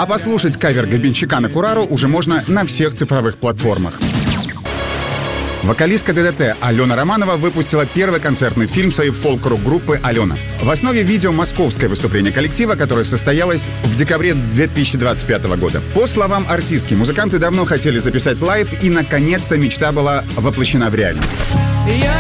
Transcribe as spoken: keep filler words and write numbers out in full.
А послушать кавер Гребенщика на Курару уже можно на всех цифровых платформах. Вокалистка ДДТ Алена Романова выпустила первый концертный фильм своей фолк-рок группы «Алена». В основе видео московское выступление коллектива, которое состоялось в декабре две тысячи двадцать пятого года. По словам артистки, музыканты давно хотели записать лайв, и наконец-то мечта была воплощена в реальность. Я